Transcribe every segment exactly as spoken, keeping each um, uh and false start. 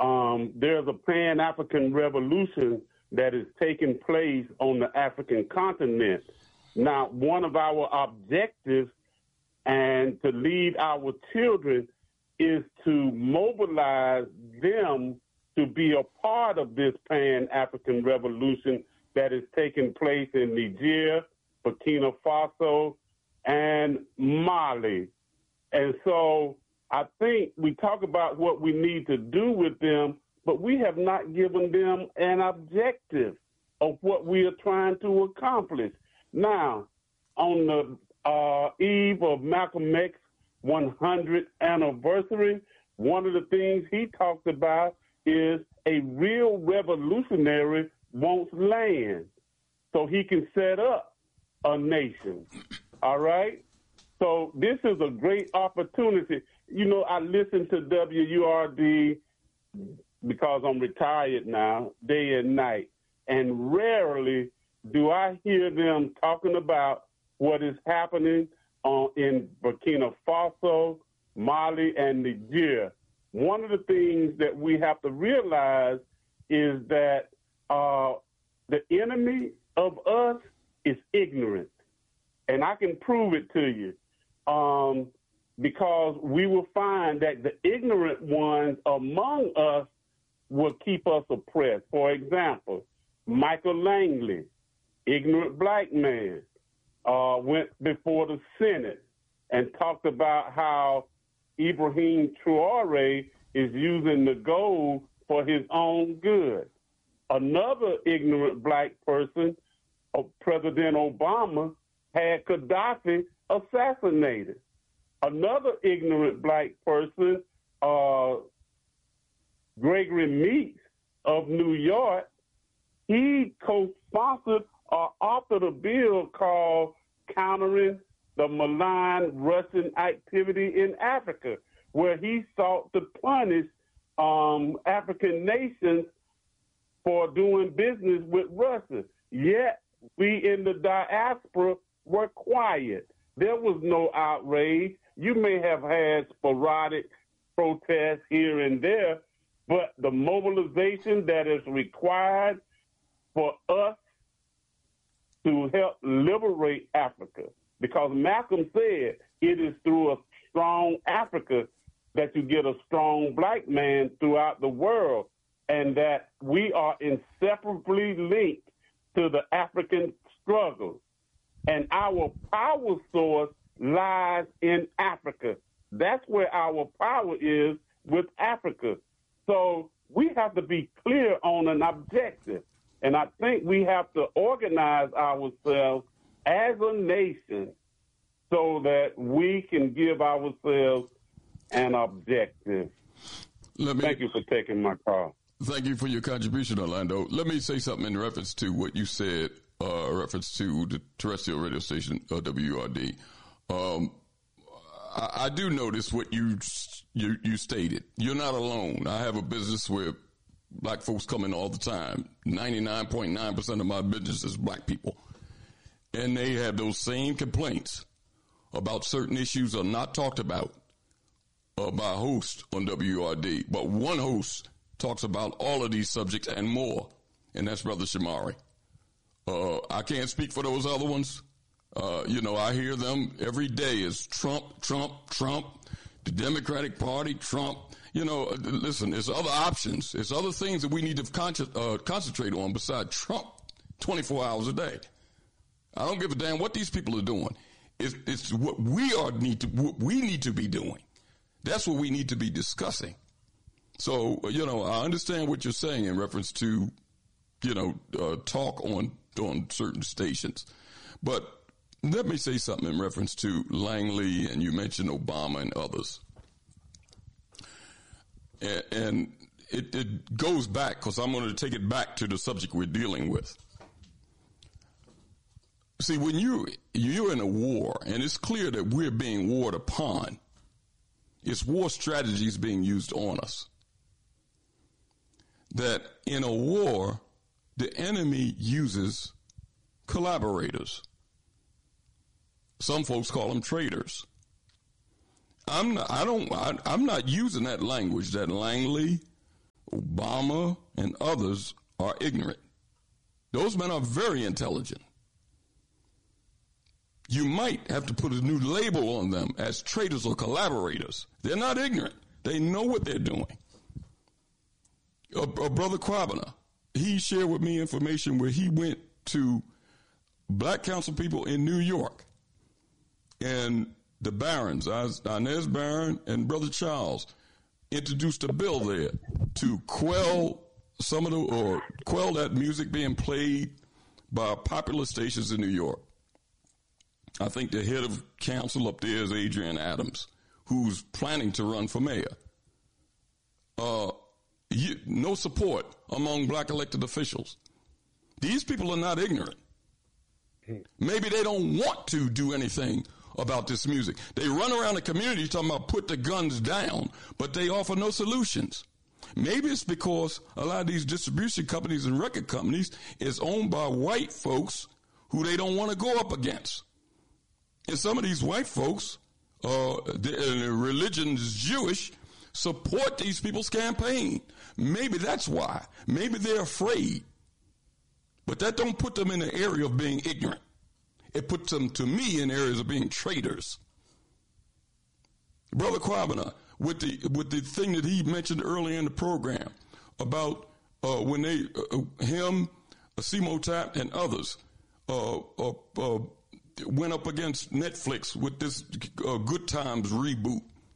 um, there's a Pan-African revolution that is taking place on the African continent. Now, one of our objectives and to lead our children is to mobilize them to be a part of this Pan-African revolution that is taking place in Niger, Burkina Faso, and Mali. And so I think we talk about what we need to do with them, but we have not given them an objective of what we are trying to accomplish. Now, on the uh, eve of Malcolm X's one hundredth anniversary, one of the things he talked about is a real revolutionary wants land so he can set up a nation. All right? So this is a great opportunity. You know, I listen to W U R D because I'm retired now, day and night, and rarely do I hear them talking about what is happening uh, in Burkina Faso, Mali, and Niger. One of the things that we have to realize is that uh, the enemy of us is ignorant. And I can prove it to you um, because we will find that the ignorant ones among us will keep us oppressed. For example, Michael Langley, ignorant black man, uh, went before the Senate and talked about how Ibrahim Traore is using the gold for his own good. Another ignorant black person, uh, President Obama, had Gaddafi assassinated. Another ignorant black person, uh, Gregory Meeks of New York, he co-sponsored or authored a bill called Countering the Malign Russian Activity in Africa, where he sought to punish um, African nations for doing business with Russia. Yet, we in the diaspora were quiet. There was no outrage. You may have had sporadic protests here and there, but the mobilization that is required for us to help liberate Africa, because Malcolm said it is through a strong Africa that you get a strong black man throughout the world, and that we are inseparably linked to the African struggle. And our power source lies in Africa. That's where our power is, with Africa. So we have to be clear on an objective. And I think we have to organize ourselves as a nation so that we can give ourselves an objective. Let me, Thank you for taking my call. Thank you for your contribution, Orlando. Let me say something in reference to what you said, uh, reference to the terrestrial radio station, uh, W U R D. Um, I, I do notice what you, you you stated. You're not alone. I have a business where black folks come in all the time. ninety-nine point nine percent of my business is black people. And they have those same complaints about certain issues are not talked about uh, by hosts on W U R D. But one host talks about all of these subjects and more, and that's Brother Shamari. Uh, I can't speak for those other ones. Uh, you know, I hear them every day is Trump, Trump, Trump, the Democratic Party, Trump. You know, listen, there's other options. There's other things that we need to con- uh, concentrate on besides Trump twenty-four hours a day. I don't give a damn what these people are doing. It's, it's what we are need to what we need to be doing. That's what we need to be discussing. So, you know, I understand what you're saying in reference to, you know, uh, talk on on certain stations. But let me say something in reference to Langley, and you mentioned Obama and others. And, and it, it goes back, because I'm going to take it back to the subject we're dealing with. See, when you, you're in a war, and it's clear that we're being warred upon, it's war strategies being used on us. That in a war, the enemy uses collaborators. Some folks call them traitors. I'm not, I don't, I, I'm not using that language that Langley Obama and others are ignorant. Those men are very intelligent. You might have to put a new label on them as traitors or collaborators. They're not ignorant. They know what they're doing. Uh, uh, Brother Kwabena, he shared with me information where he went to black council people in New York, and the Barons, Inez Barron and Brother Charles, introduced a bill there to quell some of the, or quell that music being played by popular stations in New York. I think the head of council up there is Adrian Adams, who's planning to run for mayor. Uh, you, no support among black elected officials. These people are not ignorant. Maybe they don't want to do anything about this music. They run around the community talking about put the guns down, but they offer no solutions. Maybe it's because a lot of these distribution companies and record companies is owned by white folks who they don't want to go up against. And some of these white folks, uh, the, uh, religion is Jewish, support these people's campaign. Maybe that's why. Maybe they're afraid. But that don't put them in the area of being ignorant. It puts them, to me, in areas of being traitors. Brother Kwabena, with the with the thing that he mentioned earlier in the program about uh, when they, uh, him, Simo Tap, and others uh, uh, uh, went up against Netflix with this uh, Good Times reboot.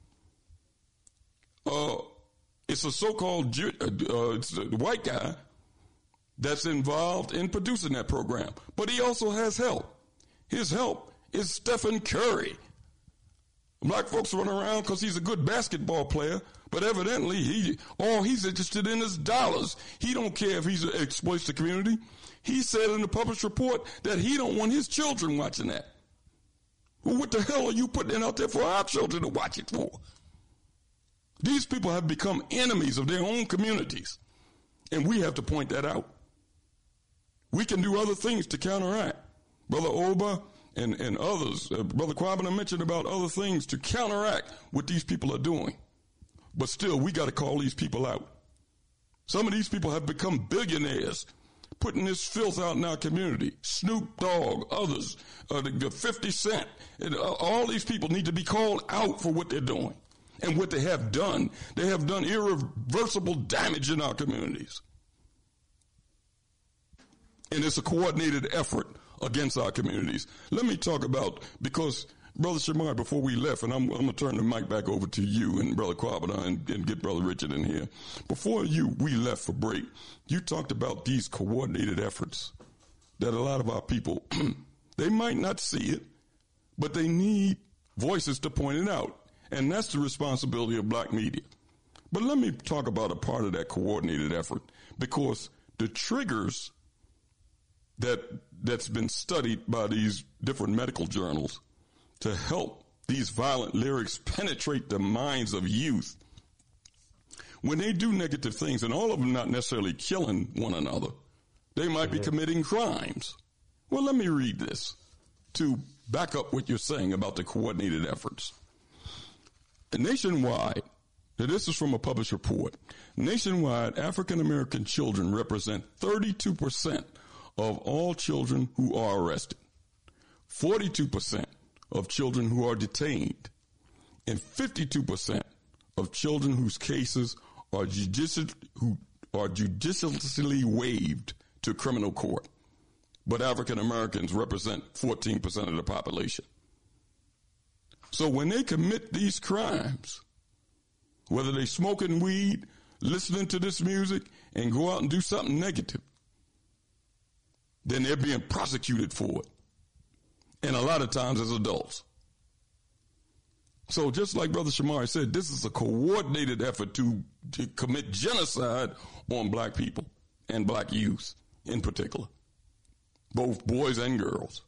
Uh, it's a so-called uh, it's a white guy that's involved in producing that program, but he also has help. His help is Stephen Curry. Black folks run around because he's a good basketball player, but evidently he all he's interested in is dollars. He don't care if he exploits the community. He said in the published report that he don't want his children watching that. Well, what the hell are you putting it out there for our children to watch it for? These people have become enemies of their own communities, and we have to point that out. We can do other things to counteract. Brother Oba and, and others, uh, Brother Kwabena mentioned about other things to counteract what these people are doing. But still, we got to call these people out. Some of these people have become billionaires, putting this filth out in our community. Snoop Dogg, others, uh, the, the fifty Cent, and, uh, all these people need to be called out for what they're doing and what they have done. They have done irreversible damage in our communities. And it's a coordinated effort against our communities. Let me talk about, because Brother Shamar, before we left, and I'm, I'm going to turn the mic back over to you and Brother Kwabena and, and get Brother Richard in here. Before you, we left for break, you talked about these coordinated efforts that a lot of our people, they might not see it, but they need voices to point it out. And that's the responsibility of black media. But let me talk about a part of that coordinated effort, because the triggers that that's been studied by these different medical journals to help these violent lyrics penetrate the minds of youth. When they do negative things, and all of them not necessarily killing one another, they might mm-hmm. be committing crimes. Well, let me read this to back up what you're saying about the coordinated efforts. Nationwide, this is from a published report, nationwide, African American children represent thirty-two percent of all children who are arrested, forty-two percent of children who are detained, and fifty-two percent of children whose cases are judicial, who are judicially waived to criminal court. But African Americans represent fourteen percent of the population. So when they commit these crimes, whether they smoking weed, listening to this music, and go out and do something negative, then they're being prosecuted for it. And a lot of times as adults. So just like Brother Shamari said, this is a coordinated effort to, to commit genocide on black people and black youth in particular, both boys and girls.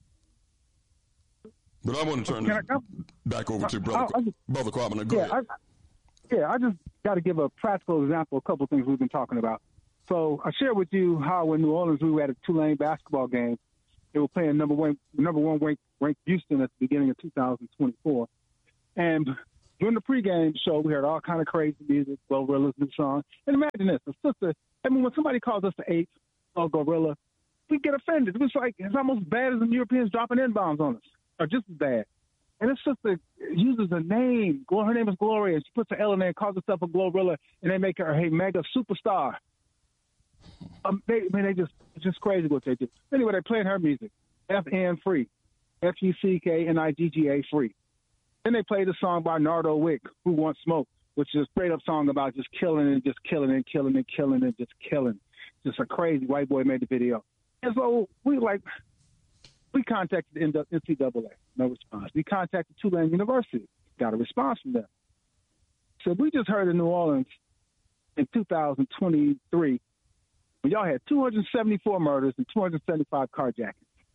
But I want to turn this back over to Brother, I, I just, Brother Kwabena. Go yeah, ahead. I, yeah, I just got to give a practical example, a couple of things we've been talking about. So I shared with you how in New Orleans we were at a Tulane basketball game. They were playing number one, number one ranked, ranked Houston at the beginning of two thousand twenty-four. And during the pregame show, we heard all kind of crazy music, Glorilla's new song. And imagine this, a sister, I mean, when somebody calls us the eighth or Gorilla, we get offended. It's like, it's almost bad as the Europeans dropping N-bombs on us, or just as bad. And this sister uses a name. Her name is Gloria. She puts an L in there and calls herself a Glorilla, and they make her a mega superstar. Um, they, I mean, they just, it's just crazy what they do. Anyway, they're playing her music, F N free, F U C K N I G G A free. Then they played a song by Nardo Wick, Who Wants Smoke, which is a straight-up song about just killing and just killing and killing and killing and just killing. Just a crazy white boy made the video. And so we like, we contacted N C double A, no response. We contacted Tulane University, got a response from them. So we just heard in New Orleans in two thousand twenty-three, when y'all had two hundred seventy-four murders and two hundred seventy-five carjackings.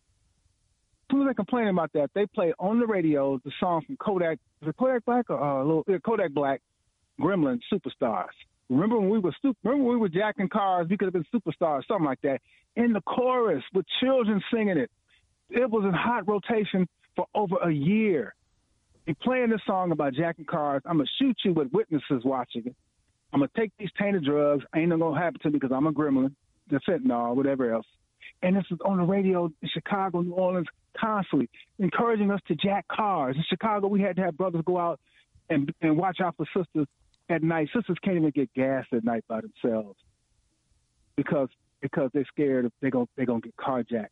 As soon as they complaining about that, they played on the radio the song from Kodak, was it Kodak Black or uh, little, yeah, Kodak Black, Gremlin, Superstars. Remember when we were remember when we were jacking cars, we could have been superstars, something like that. In the chorus with children singing it. It was in hot rotation for over a year. They playing this song about jacking cars. I'm going to shoot you with witnesses watching it. I'm going to take these tainted drugs. Ain't nothing going to happen to me because I'm a gremlin, the fentanyl, whatever else. And this is on the radio in Chicago, New Orleans, constantly encouraging us to jack cars. In Chicago, we had to have brothers go out and, and watch out for sisters at night. Sisters can't even get gas at night by themselves because because they're scared they're going they're gonna get carjacked.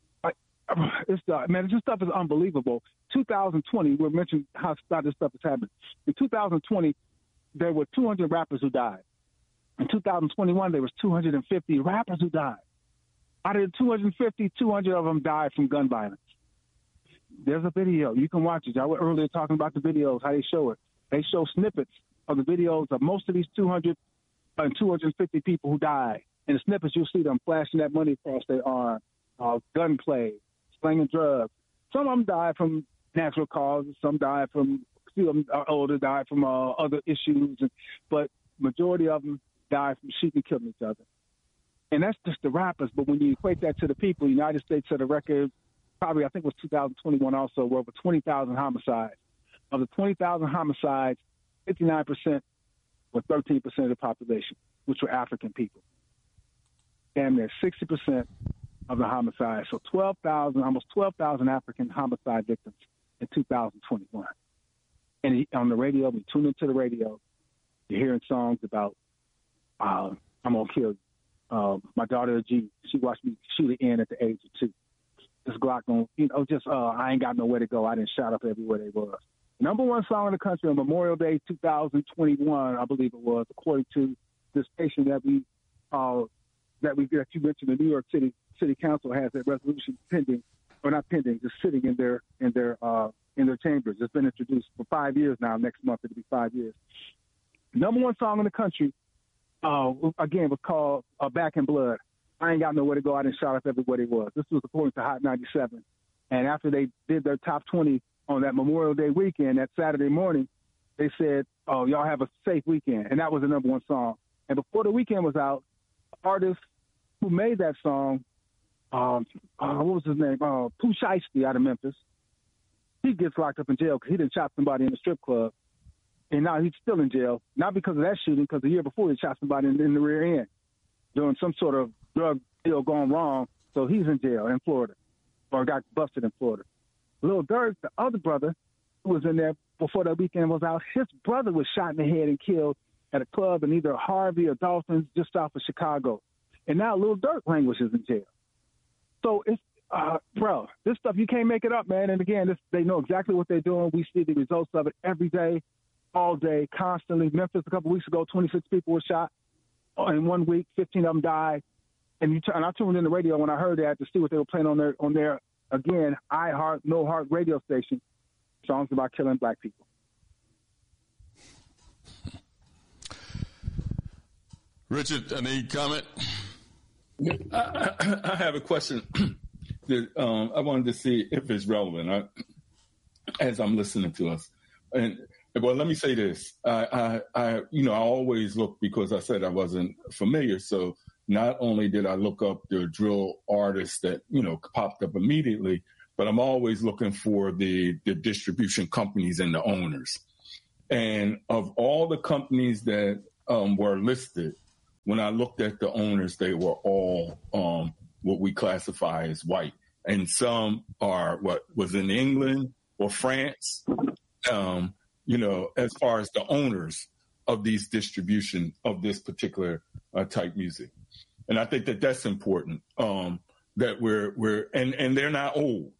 It's uh, man, this stuff is unbelievable. two thousand twenty, we mentioned how this stuff is happening. In two thousand twenty, there were two hundred rappers who died. In two thousand twenty-one, there was two hundred fifty rappers who died. Out of the two hundred fifty, two hundred of them died from gun violence. There's a video. You can watch it. I was earlier talking about the videos, how they show it. They show snippets of the videos of most of these two hundred and two hundred fifty people who died. In the snippets, you'll see them flashing that money across their arm, uh, gunplay, slinging drugs. Some of them died from natural causes. Some died from, a few of them are older, died from uh, other issues. And, but majority of them died from shooting and killing each other. And that's just the rappers. But when you equate that to the people, the United States set a record, probably I think it was two thousand twenty-one also, were over twenty thousand homicides. Of the twenty thousand homicides, fifty-nine percent were thirteen percent of the population, which were African people. And there's sixty percent of the homicides. So twelve thousand, almost twelve thousand African homicide victims in two thousand twenty-one. And he, on the radio, we tune into the radio, you're hearing songs about, uh, I'm going to kill you. Uh, my daughter, G, she watched me shoot it in at the age of two. This Glock, on, you know, just, uh, I ain't got nowhere to go. I didn't shot up everywhere they was. Number one song in the country on Memorial Day two thousand twenty-one, I believe it was, according to this station that we, uh, that we that you mentioned, the New York City City Council has that resolution pending, or not pending, just sitting in their in their uh, in their chambers. It's been introduced for five years now. Next month it'll be five years. Number one song in the country, uh, again, was called uh, "Back in Blood." I ain't got nowhere to go. I didn't shot up everywhere it was. This was according to Hot ninety-seven. And after they did their top twenty on that Memorial Day weekend, that Saturday morning, they said, "Oh, y'all have a safe weekend," and that was the number one song. And before the weekend was out, artist who made that song, um, uh, what was his name? Uh, Pooh Shiesty out of Memphis. He gets locked up in jail because he didn't shot somebody in the strip club. And now he's still in jail, not because of that shooting, because the year before he shot somebody in, in the rear end doing some sort of drug deal gone wrong. So he's in jail in Florida, or got busted in Florida. Lil Durk, the other brother who was in there before the weekend was out, his brother was shot in the head and killed at a club in either Harvey or Dolphins just south of Chicago. And now Lil Durk languishes in jail. So it's, uh, bro, this stuff, you can't make it up, man. And again, this, they know exactly what they're doing. We see the results of it every day, all day, constantly. Memphis, a couple weeks ago, twenty-six people were shot. In one week, fifteen of them died. And, you t- and I tuned in the radio when I heard that to see what they were playing on their, on their again, iHeart, No Heart radio station, songs about killing black people. Richard, any comment? I, I, I have a question that um, I wanted to see if it's relevant I, as I'm listening to us. And well, let me say this: I, I, I, you know, I always look because I said I wasn't familiar. So not only did I look up the drill artists that you know popped up immediately, but I'm always looking for the the distribution companies and the owners. And of all the companies that um, were listed, when I looked at the owners, they were all um, what we classify as white. And some are what was in England or France, um, you know, as far as the owners of these distribution of this particular uh, type music. And I think that that's important, um, that we're, we're and, and they're not old,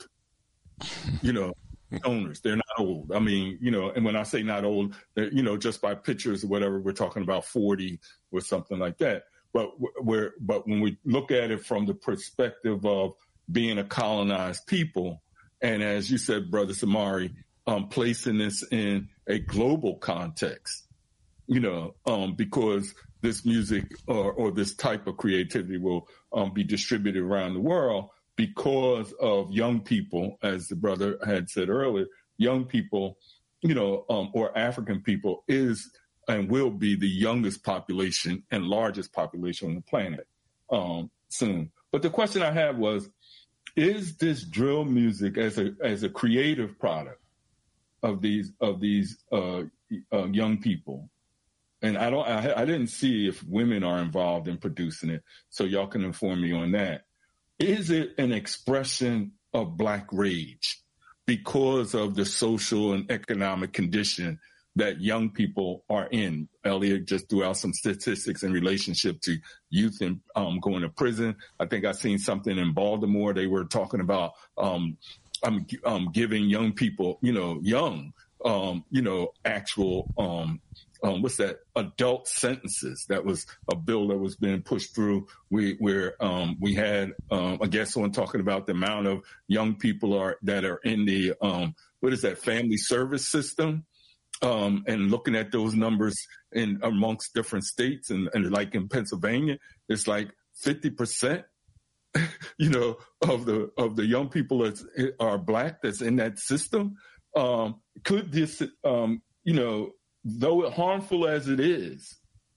you know. Owners, they're not old. I mean, you know, and when I say not old, you know, just by pictures or whatever, we're talking about forty or something like that. But we're, but when we look at it from the perspective of being a colonized people, and as you said, Brother Samari, um, placing this in a global context, you know, um, because this music or, or this type of creativity will um, be distributed around the world. Because of young people, as the brother had said earlier, young people, you know, um, or African people is and will be the youngest population and largest population on the planet um, soon. But the question I had was, is this drill music as a as a creative product of these of these uh, uh, young people? And I don't, I, I didn't see if women are involved in producing it, so y'all can inform me on that. Is it an expression of Black rage because of the social and economic condition that young people are in? Elliot just threw out some statistics in relationship to youth and um, going to prison. I think I seen something in Baltimore. They were talking about um, um, um, giving young people, you know, young, um, you know, actual um, Um, what's that? Adult sentences. That was a bill that was being pushed through. We where um, we had um, a guest on talking about the amount of young people are that are in the um, what is that family service system, um, and looking at those numbers in amongst different states and, and like in Pennsylvania, it's like fifty percent. You know, of the of the young people that are Black that's in that system. Um, could this, um, you know, though harmful as it is,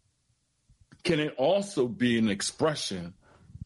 can it also be an expression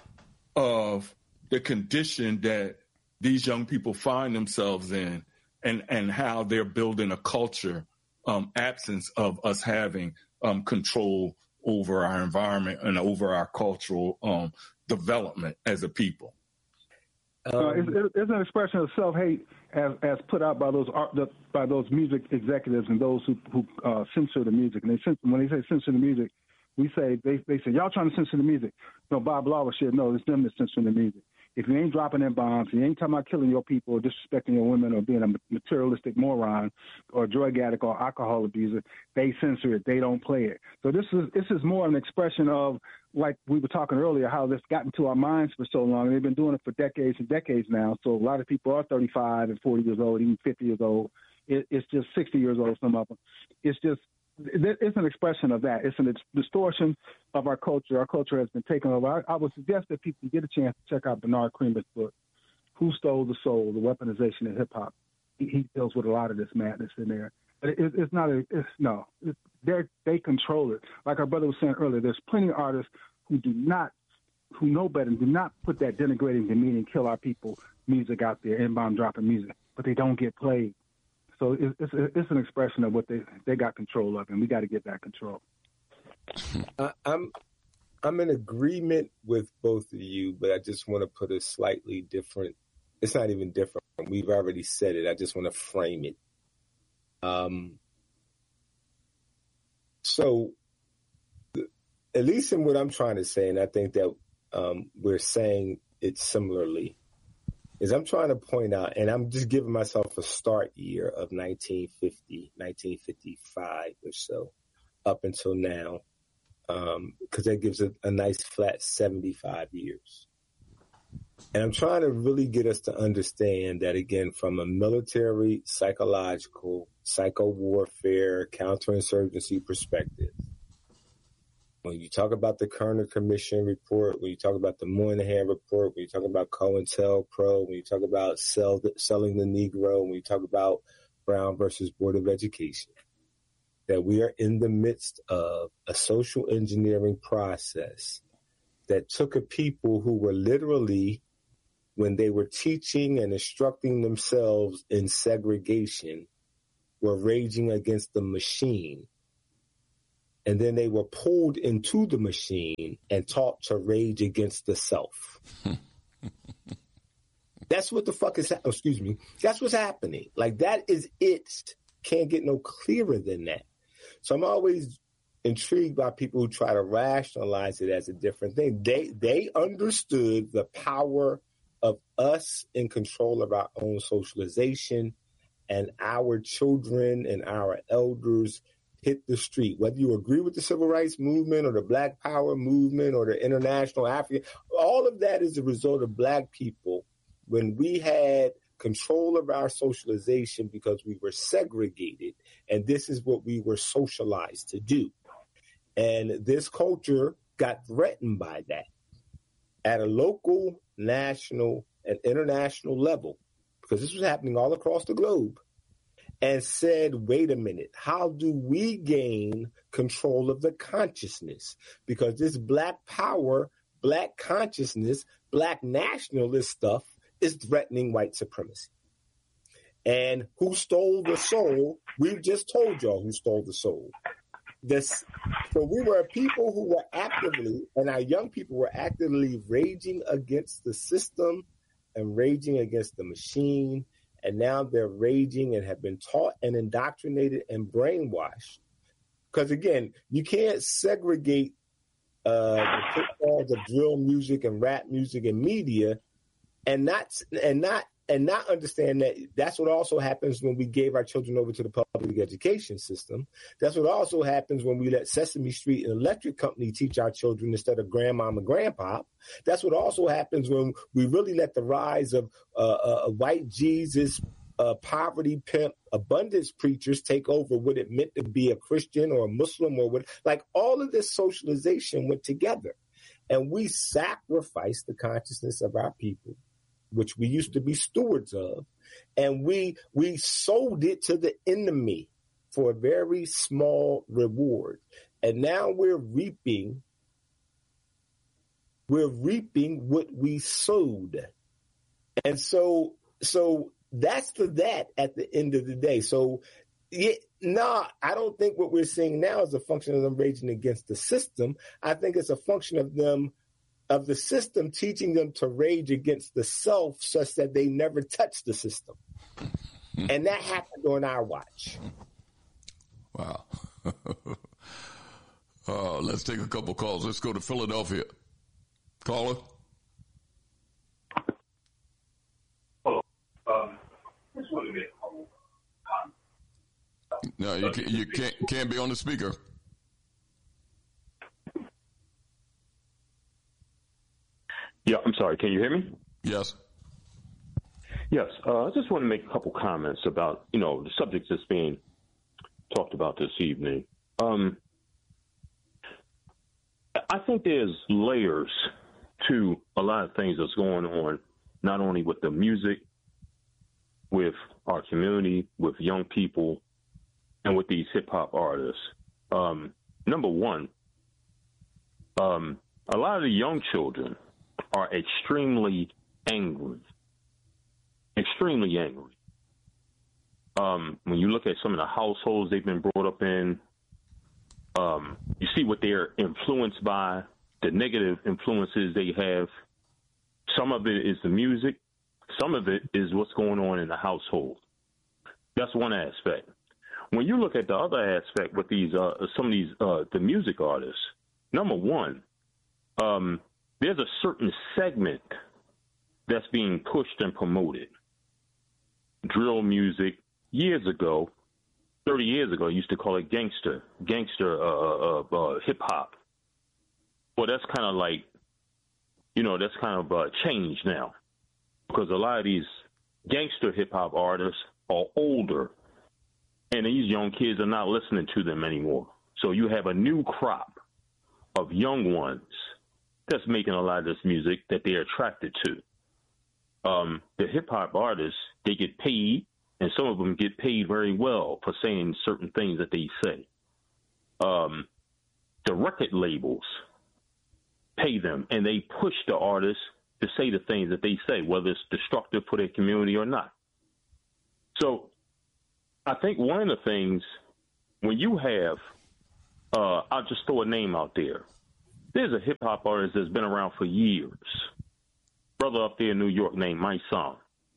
of the condition that these young people find themselves in and, and how they're building a culture, um, absence of us having um, control over our environment and over our cultural um, development as a people? Uh, it's, it's an expression of self-hate as, as put out by those art, the, by those music executives and those who, who uh, censor the music. And they censor, when they say censor the music, we say they they say y'all trying to censor the music. No, Bob Law shit. No, it's them that's censoring the music. If you ain't dropping in bombs, you ain't talking about killing your people or disrespecting your women or being a materialistic moron or a drug addict or alcohol abuser, they censor it. They don't play it. So this is this is more an expression of, like we were talking earlier, how this got into our minds for so long. They've been doing it for decades and decades now. So a lot of people are thirty-five and forty years old, even fifty years old. It, it's just sixty years old, some of them. It's just, it's an expression of that. It's a distortion of our culture. Our culture has been taken over. I, I would suggest that people get a chance to check out Bernard Creamer's book, Who Stole the Soul, The Weaponization of Hip Hop. He, he deals with a lot of this madness in there. But it, it's not a, it's, no, it's, they control it. Like our brother was saying earlier, there's plenty of artists who do not, who know better and do not put that denigrating, demeaning, kill our people music out there, N-bomb dropping music, but they don't get played. So it's, it's, it's an expression of what they, they got control of, and we got to get that control. I, I'm I'm in agreement with both of you, but I just want to put a slightly different. It's not even different. We've already said it. I just want to frame it. Um. So, at least in what I'm trying to say, and I think that um, we're saying it similarly, is I'm trying to point out, and I'm just giving myself a start year of nineteen fifty, nineteen fifty-five or so, up until now, because um, that gives a, a nice flat seventy-five years. And I'm trying to really get us to understand that, again, from a military, psychological, psycho-warfare, counterinsurgency perspective, when you talk about the Kerner Commission report, when you talk about the Moynihan report, when you talk about COINTELPRO, when you talk about sell, selling the Negro, when you talk about Brown versus Board of Education, that we are in the midst of a social engineering process that took a people who were literally, when they were teaching and instructing themselves in segregation, were raging against the machine. And then they were pulled into the machine and taught to rage against the self. That's what the fuck is, ha- oh, excuse me. That's what's happening. Like, that is it. Can't get no clearer than that. So I'm always intrigued by people who try to rationalize it as a different thing. They, they understood the power of us in control of our own socialization, and our children and our elders hit the street. Whether you agree with the civil rights movement or the Black Power movement or the international African, all of that is a result of Black people when we had control of our socialization because we were segregated, and this is what we were socialized to do. And this culture got threatened by that at a local, national, and international level, because this was happening all across the globe, and said, wait a minute, how do we gain control of the consciousness? Because this Black power, Black consciousness, Black nationalist stuff is threatening white supremacy. And who stole the soul? We've just told y'all who stole the soul. This, so we were people who were actively, and our young people were actively raging against the system and raging against the machine. And now they're raging and have been taught and indoctrinated and brainwashed. Because again, you can't segregate uh, the pitfalls of drill music and rap music and media and not and not and not understand that that's what also happens when we gave our children over to the public education system. That's what also happens when we let Sesame Street and Electric Company teach our children instead of grandmom and grandpop. That's what also happens when we really let the rise of uh, uh, white Jesus, uh, poverty pimp, abundance preachers take over what it meant to be a Christian or a Muslim or what. Like, all of this socialization went together, and we sacrificed the consciousness of our people, which we used to be stewards of, and we we sold it to the enemy for a very small reward. And now we're reaping, we're reaping what we sowed. And so so that's the that at the end of the day. So yeah, no, I don't think what we're seeing now is a function of them raging against the system. I think it's a function of them of the system teaching them to rage against the self such that they never touch the system. And that happened on our watch. Wow. uh, let's take a couple calls. Let's go to Philadelphia. Caller. Oh, um, just want to get No, you can't, you can't, can't be on the speaker. Yeah, I'm sorry. Can you hear me? Yes. Yes. Uh, I just want to make a couple comments about, you know, the subjects that's being talked about this evening. Um, I think there's layers to a lot of things that's going on, not only with the music, with our community, with young people, and with these hip-hop artists. Um, number one, um, a lot of the young children are extremely angry, extremely angry. Um, when you look at some of the households they've been brought up in, um, you see what they're influenced by, the negative influences they have. Some of it is the music. Some of it is what's going on in the household. That's one aspect. When you look at the other aspect with these, uh, some of these, uh, the music artists, number one, um, there's a certain segment that's being pushed and promoted. Drill music, years ago, thirty years ago, used to call it gangster, gangster uh, uh, uh, hip-hop. Well, that's kind of like, you know, that's kind of uh, changed now, because a lot of these gangster hip-hop artists are older, and these young kids are not listening to them anymore. So you have a new crop of young ones that's making a lot of this music that they're attracted to. Um, the hip-hop artists, they get paid, and some of them get paid very well for saying certain things that they say. Um, the record labels pay them, and they push the artists to say the things that they say, whether it's destructive for their community or not. So I think one of the things, when you have, uh, I'll just throw a name out there. There's a hip hop artist that's been around for years. Brother up there in New York named My Son.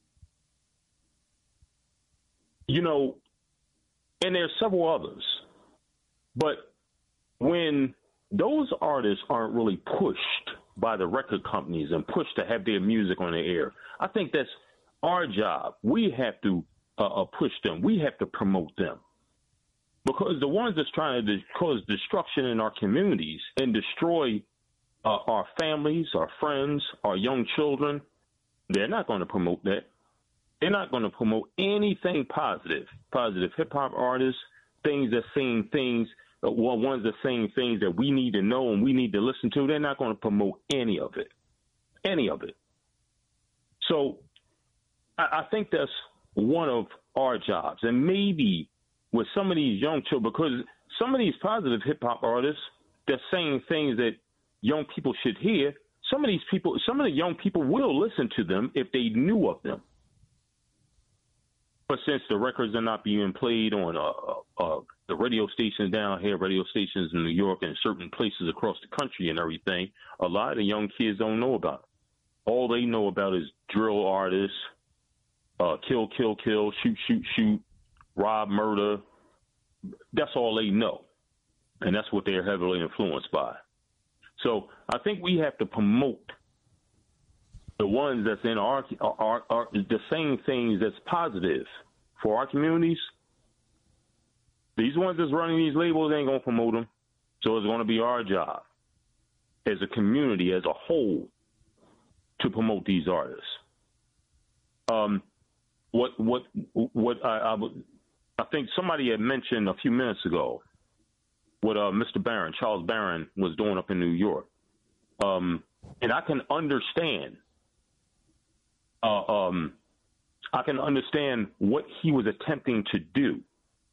You know, and there's several others. But when those artists aren't really pushed by the record companies and pushed to have their music on the air, I think that's our job. We have to uh, push them. We have to promote them. Because the ones that's trying to cause destruction in our communities and destroy uh, our families, our friends, our young children, they're not going to promote that. They're not going to promote anything positive. Positive hip-hop artists, things that sing things, uh, well, ones that sing things that we need to know and we need to listen to. They're not going to promote any of it. Any of it. So I, I think that's one of our jobs. And maybe with some of these young children, because some of these positive hip-hop artists, they're saying things that young people should hear. Some of these people, some of the young people will listen to them if they knew of them. But since the records are not being played on uh, uh, the radio stations down here, radio stations in New York and certain places across the country and everything, a lot of the young kids don't know about it. All they know about is drill artists, uh, kill, kill, kill, shoot, shoot, shoot, rob, murder. That's all they know. And that's what they're heavily influenced by. So I think we have to promote the ones that's in our, our, our the same things that's positive for our communities. These ones that's running these labels ain't going to promote them. So it's going to be our job as a community, as a whole, to promote these artists. Um, what, what, what I, I would, I think somebody had mentioned a few minutes ago what uh, Mister Barron, Charles Barron, was doing up in New York. Um, and I can understand, uh, um, I can understand what he was attempting to do.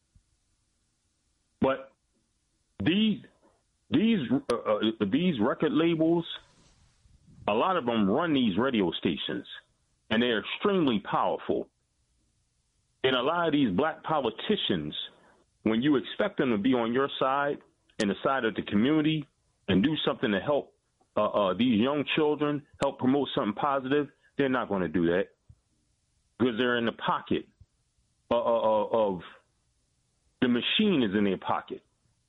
But these, these, uh, uh, these record labels, a lot of them run these radio stations, and they're extremely powerful. And a lot of these black politicians, when you expect them to be on your side and the side of the community and do something to help uh, uh, these young children, help promote something positive, they're not going to do that because they're in the pocket uh, uh, of the machine is in their pocket.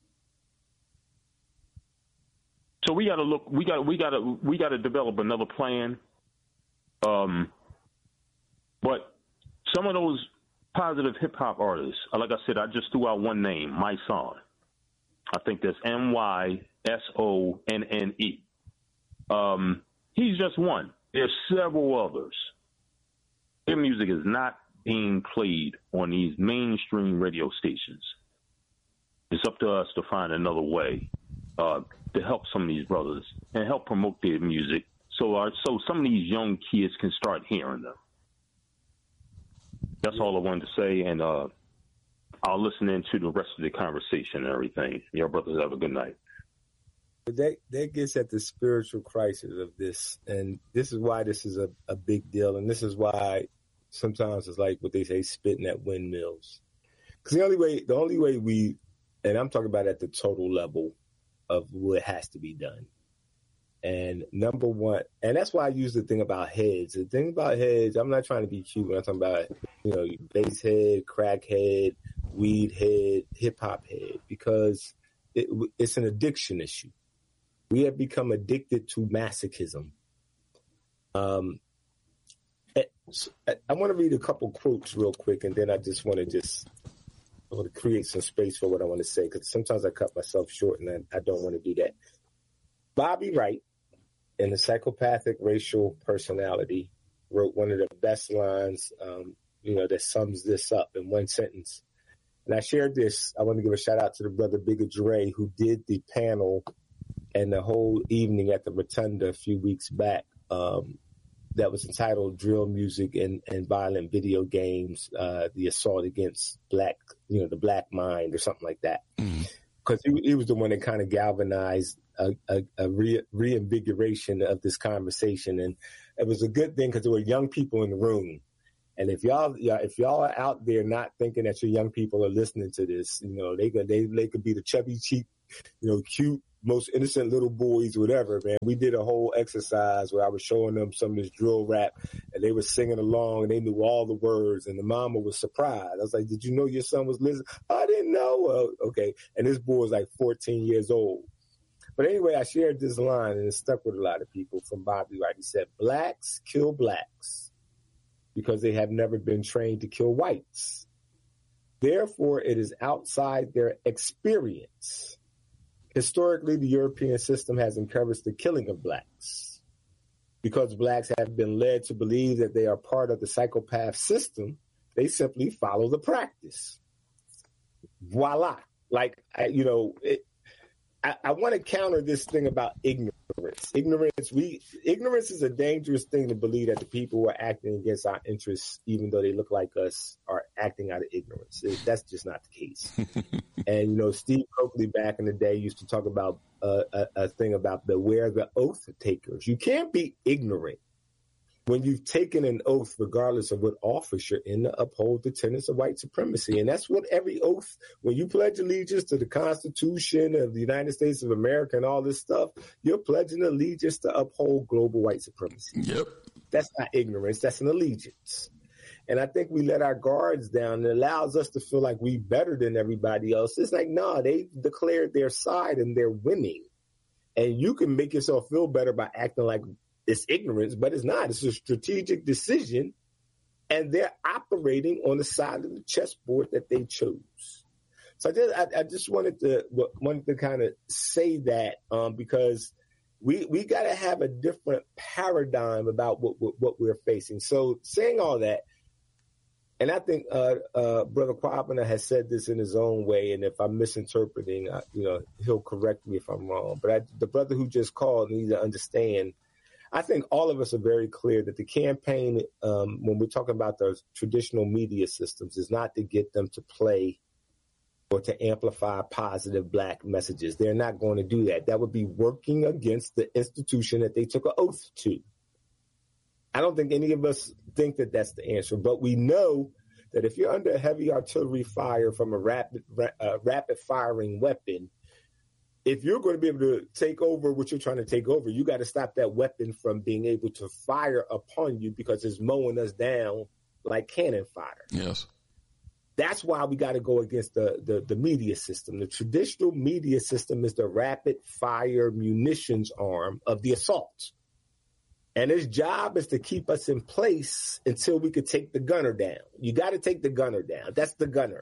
So we got to look. We got. We got to. We got to develop another plan. Um, but some of those positive hip hop artists, like I said, I just threw out one name, My Son. I think that's M Y S O N N E. Um, he's just one. There's several others. Their music is not being played on these mainstream radio stations. It's up to us to find another way uh, to help some of these brothers and help promote their music so our, so some of these young kids can start hearing them. That's all I wanted to say, and uh, I'll listen into the rest of the conversation and everything. Your brothers have a good night. That that gets at the spiritual crisis of this, and this is why this is a, a big deal, and this is why sometimes it's like what they say, spitting at windmills. Because the only way, the only way we, and I'm talking about at the total level of what has to be done. And number one, and that's why I use the thing about heads. The thing about heads, I'm not trying to be cute when I'm talking about, you know, bass head, crack head, weed head, hip hop head, because it, it's an addiction issue. We have become addicted to masochism. Um, I want to read a couple quotes real quick, and then I just want to just I want to create some space for what I want to say, because sometimes I cut myself short, and I, I don't want to do that. Bobby Wright, in The Psychopathic Racial Personality, wrote one of the best lines, um, you know, that sums this up in one sentence. And I shared this. I want to give a shout out to the brother Bigger Dre, who did the panel and the whole evening at the Rotunda a few weeks back. Um, that was entitled Drill Music and, and Violent Video Games, uh, the Assault Against Black, you know, the Black Mind or something like that. Because mm. he, he was the one that kind of galvanized a, a, a re, reinvigoration of this conversation. And it was a good thing because there were young people in the room. And if y'all, yeah, if y'all are out there not thinking that your young people are listening to this, you know, they could, they, they could be the chubby cheek, you know, cute, most innocent little boys, whatever, man. We did a whole exercise where I was showing them some of this drill rap, and they were singing along, and they knew all the words, and the mama was surprised. I was like, did you know your son was listening? I didn't know. Uh, okay. And this boy was like fourteen years old. But anyway, I shared this line, and it stuck with a lot of people from Bobby Wright. He said, blacks kill blacks because they have never been trained to kill whites. Therefore, it is outside their experience. Historically, the European system has encouraged the killing of blacks. Because blacks have been led to believe that they are part of the psychopath system, they simply follow the practice. Voila. Like, I, you know, it, I, I want to counter this thing about ignorance. Ignorance, we ignorance is a dangerous thing to believe that the people who are acting against our interests, even though they look like us, are acting out of ignorance. It, that's just not the case. And, you know, Steve Coakley back in the day used to talk about uh, a, a thing about beware the oath takers. You can't be ignorant when you've taken an oath, regardless of what office you're in, to uphold the tenets of white supremacy. And that's what every oath, when you pledge allegiance to the Constitution of the United States of America and all this stuff, you're pledging allegiance to uphold global white supremacy. Yep. That's not ignorance. That's an allegiance. And I think we let our guards down. It allows us to feel like we better than everybody else. It's like, no, they declared their side and they're winning. And you can make yourself feel better by acting like it's ignorance, but it's not. It's a strategic decision, and they're operating on the side of the chessboard that they chose. So I just, I, I just wanted to wanted to kind of say that um, because we we got to have a different paradigm about what, what what we're facing. So saying all that, and I think uh, uh, Brother Kwabena has said this in his own way, and if I'm misinterpreting, uh, you know, he'll correct me if I'm wrong. But I, the brother who just called needs to understand. I think all of us are very clear that the campaign, um, when we're talking about the traditional media systems, is not to get them to play or to amplify positive black messages. They're not going to do that. That would be working against the institution that they took an oath to. I don't think any of us think that that's the answer, but we know that if you're under heavy artillery fire from a rapid, uh, rapid firing weapon, if you're going to be able to take over what you're trying to take over, you got to stop that weapon from being able to fire upon you because it's mowing us down like cannon fodder. Yes. That's why we got to go against the, the, the media system. The traditional media system is the rapid fire munitions arm of the assault. And its job is to keep us in place until we could take the gunner down. You got to take the gunner down. That's the gunner.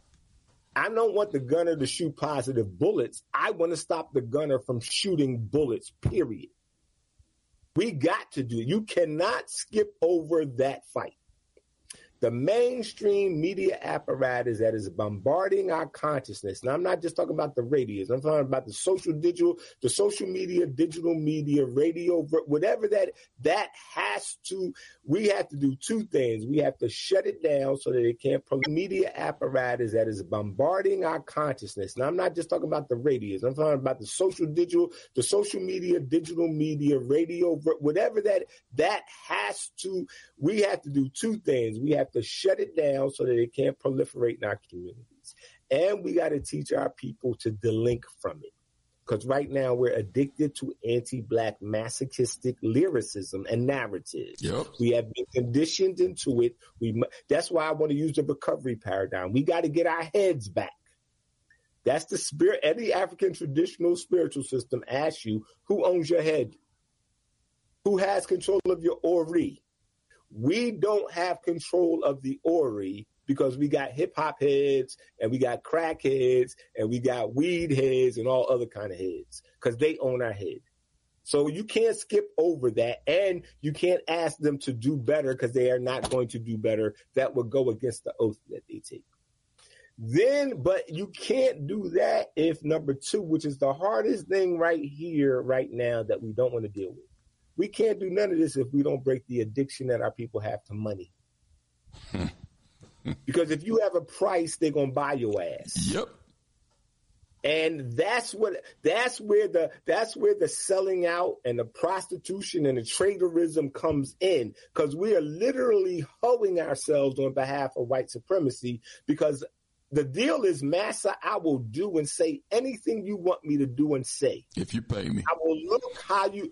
I don't want the gunner to shoot positive bullets. I want to stop the gunner from shooting bullets, period. We got to do it. You cannot skip over that fight. The mainstream media apparatus that is bombarding our consciousness. Now, I'm not just talking about the radios. I'm talking about the social digital, the social media, digital media, radio, whatever that, that has to, we have to do two things. We have to shut it down so that it can't, media apparatus that is bombarding our consciousness. Now, I'm not just talking about the radios. I'm talking about the social digital, the social media, digital media, radio, whatever that, that has to, we have to do two things. We have to shut it down so that it can't proliferate in our communities. And we got to teach our people to delink from it. Because right now we're addicted to anti-black masochistic lyricism and narrative. Yep. We have been conditioned into it. We That's why I want to use the recovery paradigm. We got to get our heads back. That's the spirit. Any African traditional spiritual system asks you, who owns your head? Who has control of your ori? We don't have control of the ori because we got hip hop heads and we got crack heads and we got weed heads and all other kind of heads because they own our head. So you can't skip over that, and you can't ask them to do better because they are not going to do better. That would go against the oath that they take. Then, but you can't do that if number two, which is the hardest thing right here, right now, that we don't want to deal with. We can't do none of this if we don't break the addiction that our people have to money. Because if you have a price, they're going to buy your ass. Yep. And that's what that's where the that's where the selling out and the prostitution and the traitorism comes in, because we are literally hoeing ourselves on behalf of white supremacy, because the deal is, Massa, I will do and say anything you want me to do and say. If you pay me. I will look how you